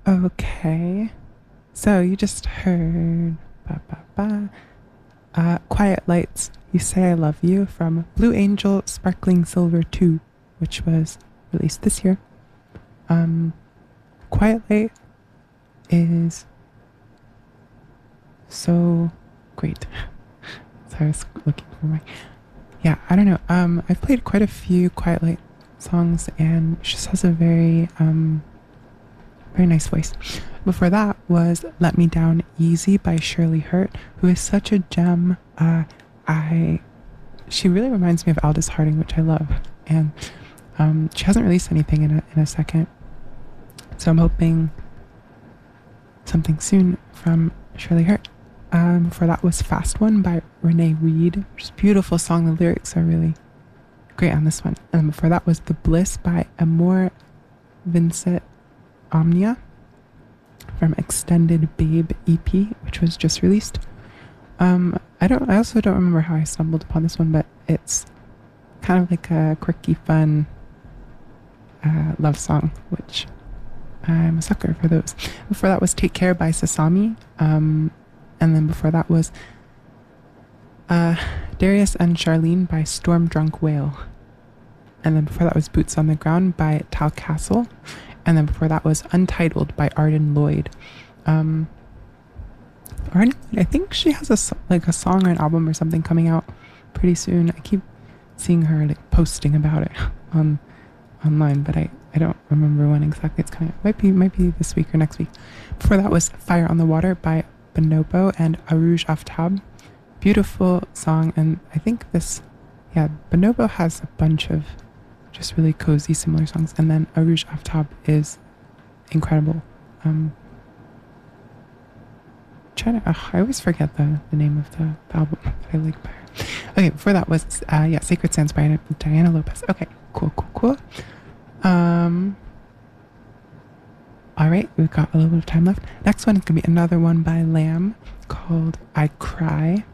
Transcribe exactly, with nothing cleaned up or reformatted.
Okay. So you just heard ba, ba, ba. Uh, Quiet Lights, You Say I Love You from Blue Angel Sparkling Silver two, which was released this year. Um, Quiet Light is so great. Sorry, I was looking for my. Yeah, I don't know. Um, I've played quite a few Quiet Light songs, and she just has a very um very nice voice. Before that was Let Me Down Easy by Shirley Hurt, who is such a gem. Uh, I She really reminds me of Aldous Harding, which I love. And um, she hasn't released anything in a, in a second. So I'm hoping something soon from Shirley Hurt. Um, before that was Fast One by Renee Reed, which is a beautiful song. The lyrics are really great on this one. And before that was The Bliss by Amor Vincent Omnia from Extended Babe E P, which was just released. Um, I don't. I also don't remember how I stumbled upon this one, but it's kind of like a quirky, fun uh, love song, which I'm a sucker for those. Before that was Take Care by Sasami, um, and then before that was uh, Darius and Charlene by Storm Drunk Whale, and then before that was Boots on the Ground by Tal Castle, and then before that was Untitled by Arden Lloyd. Um, Arden, I think she has a like a song or an album or something coming out pretty soon. I keep seeing her like posting about it on online, but I, I don't remember when exactly it's coming out. Might be might be this week or next week. Before that was Fire on the Water by Bonobo and Arouge Aftab. Beautiful song, and I think this, yeah, Bonobo has a bunch of just really cozy similar songs, and then Arouge Aftab is incredible. Um, trying to, uh, I always forget the, the name of the, the album that I like by her. Okay, before that was uh, yeah, Sacred Sands by Diana Lopez. Okay, cool, cool, cool. Um, all right, we've got a little bit of time left. Next one is gonna be another one by Lamb called "I Cry."